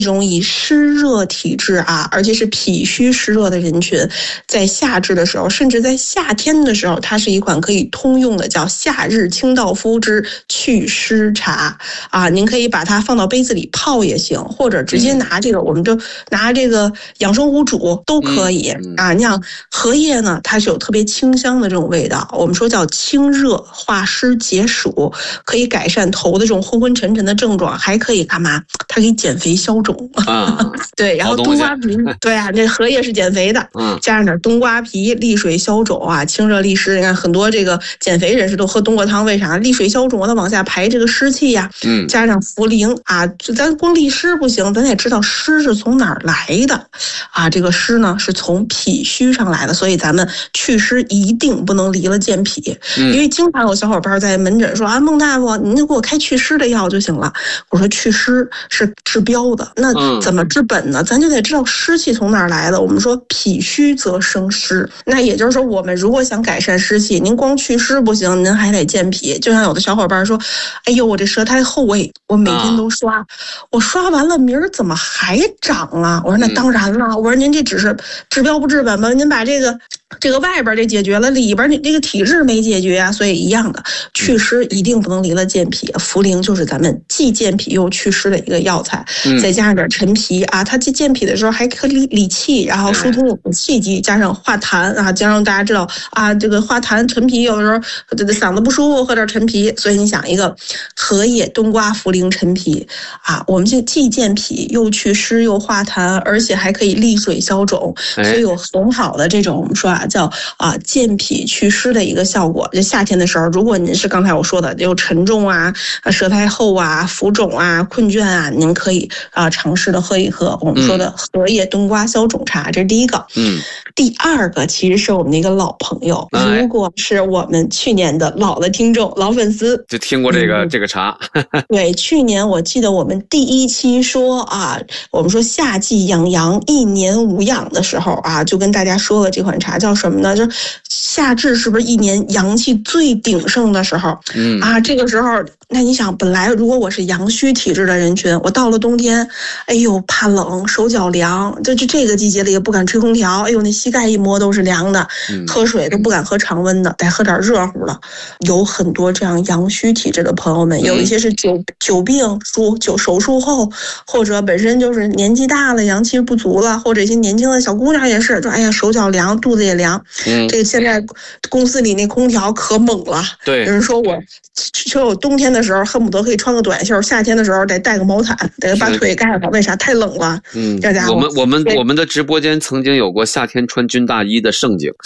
种以湿热体质啊，而且是脾虚湿热的人群，在夏至的时候，甚至在夏天的时候，它是一款可以通用的，叫夏日清道夫之祛湿茶啊。您可以把它放到杯子里泡也行，或者直接拿这个，我们就拿这个养生壶煮都可以啊。你像荷叶呢，它是有特别清香的这种味道，我们说叫清热化湿解暑，可以改善头的这种昏昏沉沉的症状，还可以干嘛？它可以减肥消肿啊。对，然后冬瓜皮，对啊，这荷叶是减肥的，加上点冬瓜皮，利水消肿啊，清热利湿。你看很多这个减肥人士都喝冬瓜汤，为啥？利水消肿，它往下排这个湿气呀。加上茯苓啊，咱光利湿不行，咱得知道湿是从哪儿来的啊。这个湿呢是从脾虚上来的，所以咱们祛湿一定不能离了健脾。因为经常有小伙伴在门诊说啊，孟大夫，您就给我开祛湿的药就行了。我说祛湿是治标的，那怎么治本呢？咱就得知道湿气从哪儿来的。我们说脾虚则生湿，那也就是说，我们如果想改善湿气，您光祛湿不行，您还得健脾。就像有的小伙伴说，哎呦，我这舌苔厚哎，我每天都刷，我刷完了明儿怎么还长啊？我说那当然了，我说您这只是治标不治本吧？您把这个外边这解决了，里边你这个体质没解决啊，所以一样的，祛湿一定不能离了健脾。茯苓就是咱们既健脾又祛湿的一个药材，再加上点陈皮啊，它既健脾的时候还可以理气，然后疏通我们气机，加上化痰啊，加上大家知道啊，这个化痰陈皮有的时候嗓子不舒服，喝点陈皮，所以你想一个荷叶、冬瓜、茯苓、陈皮啊，我们就既健脾又祛湿又化痰，而且还可以利水消肿，所以有很好的这种我们说叫健脾祛湿的一个效果。就夏天的时候，如果您是刚才我说的有沉重啊、舌苔厚啊、浮肿啊、困倦啊，您可以尝试的喝一喝我们说的荷叶冬瓜消肿茶，这是第一个。第二个其实是我们的一个老朋友，如果是我们去年的老的听众、老粉丝， 就听过这个茶。 对，去年我记得我们第一期说我们说夏季养阳1年无养的时候就跟大家说了这款茶叫什么呢？就是夏至是不是1年阳气最鼎盛的时候？这个时候，那你想，本来如果我是阳虚体质的人群，我到了冬天，哎呦怕冷，手脚凉，就这个季节里也不敢吹空调，哎呦那膝盖一摸都是凉的，喝水都不敢喝常温的，得喝点热乎的。有很多这样阳虚体质的朋友们，有一些是久病手术后，或者本身就是年纪大了，阳气不足了，或者一些年轻的小姑娘也是，说哎呀手脚凉，肚子也凉。这个现在公司里那空调可猛了，对，有人说我冬天的时候恨不得可以穿个短袖，夏天的时候得带个毛毯，得把腿盖上，为啥？太冷了。这家伙， 我们的直播间曾经有过夏天穿军大衣的盛景。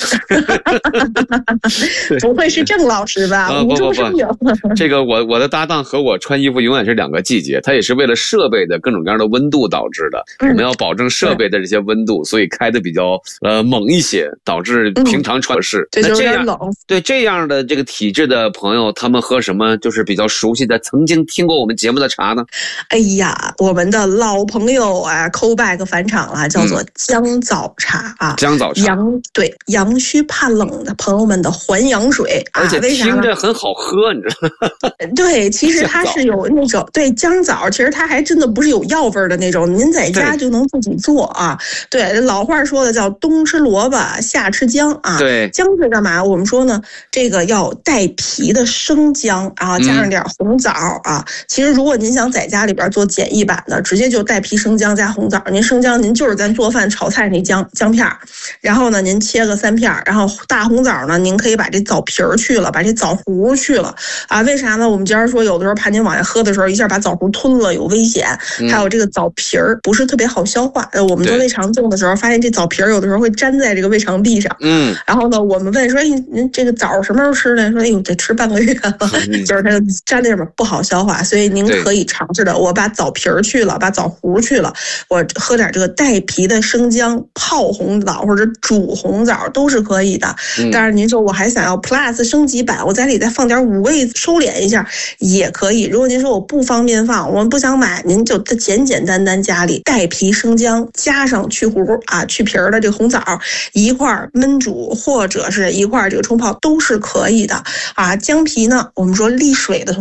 不会是郑老师吧？无中生有。 这个我的搭档和我穿衣服永远是2个季节，他也是为了设备的各种各样的温度导致的。我们要保证设备的这些温度，所以开的比较猛一些，导致平常穿是。 这就有点冷。 对这样的这个体质的朋友，他们喝什么就是比较熟悉的、曾经听过我们节目的茶呢？ 哎呀，我们的老朋友call back 返场了，叫做姜枣茶姜枣茶， 阳虚怕冷的朋友们的还阳水而且听着很好喝，你知道吗？ 对，其实它是有那种姜枣，其实它还真的不是有药味的那种，您在家就能自己做对，老话说的叫冬吃萝卜夏吃姜对， 姜是干嘛？我们说呢，这个要带皮的生姜加上点红枣其实如果您想在家里边做简易版的，直接就带皮生姜加红枣。您生姜您就是咱做饭炒菜那姜片，然后呢您切个3片，然后大红枣呢您可以把这枣皮儿去了，把这枣核去了为啥呢？我们今儿说有的时候怕您往下喝的时候一下把枣核吞了有危险，还有这个枣皮儿不是特别好消化。我们做胃肠镜的时候发现这枣皮儿有的时候会粘在这个胃肠壁上。然后呢我们问说您这个枣什么时候吃的？说哎呦得吃半个月了，就是它粘在上面不好消化，所以您可以尝试的，我把枣皮儿去了，把枣核去了，我喝点这个带皮的生姜泡红枣或者煮红枣都是可以的。但是您说我还想要 Plus 升级版，我在里再放点5味收敛一下也可以。如果您说我不方便放，我们不想买，您就简单家里带皮生姜加上去核去皮儿的这个红枣一块焖煮或者是一块这个冲泡都是可以的姜皮呢我们说利水的同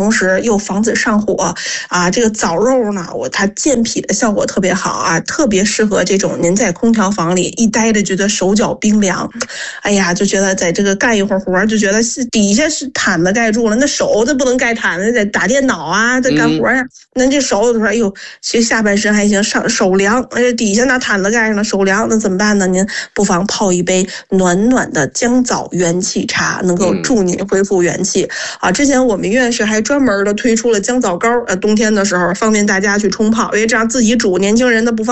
同时又防止上火啊。这个枣肉呢，它健脾的效果特别好啊，特别适合这种您在空调房里一待着觉得手脚冰凉，哎呀，就觉得在这个干一会儿活就觉得是底下是毯子盖住了，那手这不能盖毯子，得打电脑啊，得干活呀。那这手的时候，哎呦，其实下半身还行，上手凉，底下拿毯子盖上了，手凉，那怎么办呢？您不妨泡一杯暖暖的姜枣元气茶，能够助您恢复元气啊。之前我们院士还专门的推出了姜枣膏，冬天的时候方便大家去冲泡，因为这样自己煮，年轻人的不方